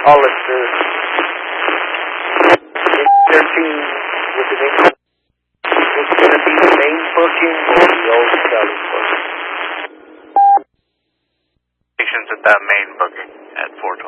Hollister. 13 with the name. It's going to be the main booking or the old Sally booking? Stations at that main booking at 420.